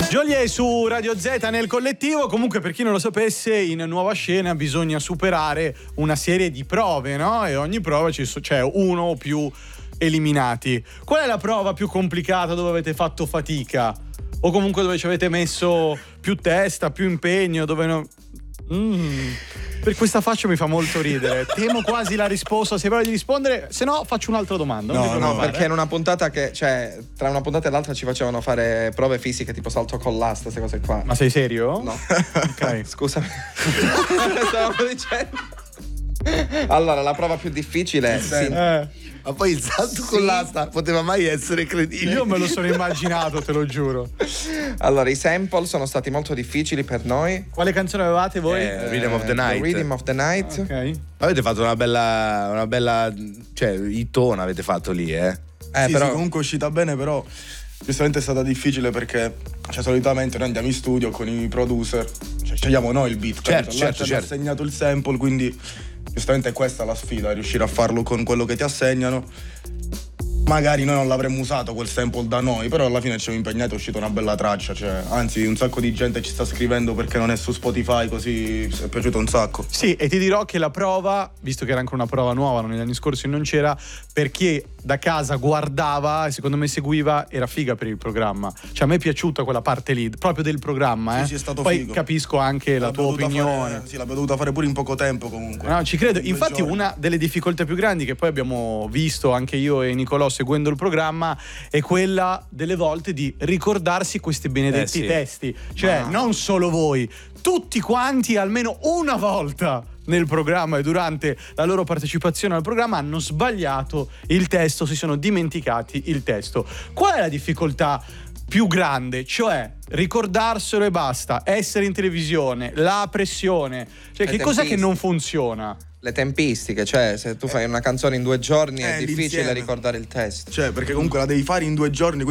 Joliet su Radio Z nel collettivo. Comunque, per chi non lo sapesse, in Nuova Scena bisogna superare una serie di prove, no? E ogni prova c'è uno o più eliminati. Qual è la prova più complicata dove avete fatto fatica? O comunque dove ci avete messo più testa, più impegno, dove no... Per questa faccia mi fa molto ridere. Temo quasi la risposta. Se vuoi di rispondere, se no faccio un'altra domanda. No, perché in una puntata cioè, tra una puntata e l'altra ci facevano fare prove fisiche tipo salto con l'asta, queste cose qua. Ma sei serio? No. Ok. Scusami. Stavo dicendo. Allora, la prova più difficile. Ma poi il salto con l'asta poteva mai essere credibile. Io me lo sono immaginato, te lo giuro. Allora, i sample sono stati molto difficili per noi. Quale canzone avevate voi? Rhythm of the Night. Rhythm of the Night. Ok. Avete fatto una bella cioè hitona avete fatto lì, Sì, però sì, comunque è uscita bene, però giustamente è stata difficile perché solitamente noi andiamo in studio con i producer, scegliamo noi il beat, Certo, Là ci hanno assegnato il sample, quindi giustamente è questa la sfida, riuscire a farlo con quello che ti assegnano. Magari noi non l'avremmo usato quel sample da noi, però alla fine ci siamo impegnati, è uscita una bella traccia, anzi un sacco di gente ci sta scrivendo perché non è su Spotify, così è piaciuto un sacco. Sì, e ti dirò che la prova, visto che era anche una prova nuova, negli anni scorsi non c'era, per chi da casa guardava e secondo me seguiva, era figa per il programma. Cioè a me è piaciuta quella parte lì, proprio del programma. Sì, è stato Poi figo. capisco anche la tua opinione. Sì, l'abbiamo dovuta fare pure in poco tempo comunque. No, ci credo. In 2 Infatti giorni. una delle difficoltà più grandi che poi abbiamo visto anche io e Nicolò seguendo il programma è quella delle volte di ricordarsi questi benedetti sì. testi. Cioè non solo voi, tutti quanti almeno una volta nel programma e durante la loro partecipazione al programma hanno sbagliato il testo, si sono dimenticati il testo. Qual è la difficoltà più grande? Cioè ricordarselo e basta, essere in televisione, la pressione, cioè che cos'è che non funziona? le tempistiche, cioè se tu fai una canzone in 2 giorni è difficile l'insieme. ricordare il testo. Cioè, perché comunque la devi fare in 2 giorni.